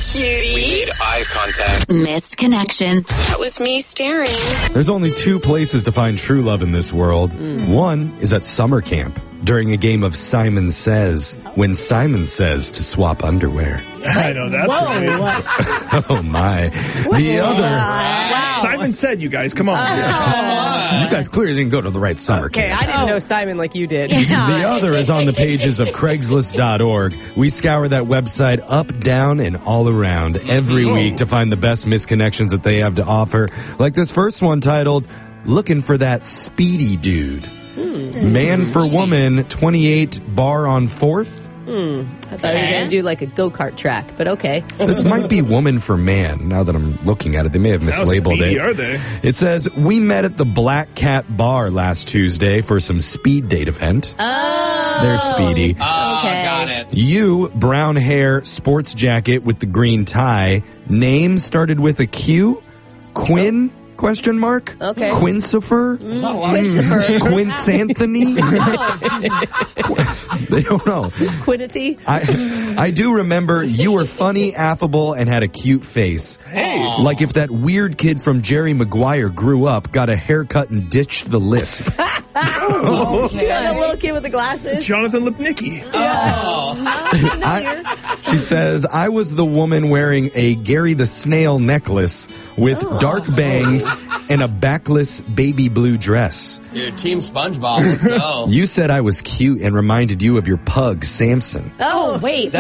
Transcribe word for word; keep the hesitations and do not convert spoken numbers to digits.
cutie. We made eye contact. Missed connections. That was me staring. There's only two places to find true love in this world. Mm. One is at summer camp during a game of Simon Says, when Simon says to swap underwear. I know, that's right. Oh, my. What? The other... Wow. Simon Said, you guys, come on. Oh. You guys clearly didn't go to the right summer okay, camp. Okay, I didn't know Simon like you did. Yeah. The other is on the pages of Craigslist dot org. We scour that website up, down, and all around every oh. week to find the best misconnections that they have to offer. Like this first one titled, Looking for That Speedy Dude. Hmm. Man for woman, twenty-eight, bar on fourth. Hmm. I thought you were going to do like a go-kart track, but okay. This might be woman for man, now that I'm looking at it. They may have mislabeled How speedy it. Are they? It says, we met at the Black Cat Bar last Tuesday for some speed date event. Oh. They're speedy. Oh, okay. Got it. You, brown hair, sports jacket with the green tie. Name started with a Q. Quinn? Question mark? Okay. Quincifer? Quincifer. Quinsanthony? They don't know. Quinity? I I do remember you were funny, affable, and had a cute face. Hey. Like if that weird kid from Jerry Maguire grew up, got a haircut, and ditched the lisp. Oh, okay. You got the little kid with the glasses? Jonathan Lipnicki. Oh. I, she says, I was the woman wearing a Gary the Snail necklace with oh. dark bangs and a backless baby blue dress. Dude, Team SpongeBob, let's go. You said I was cute and reminded you of your pug, Samson. Oh, wait. That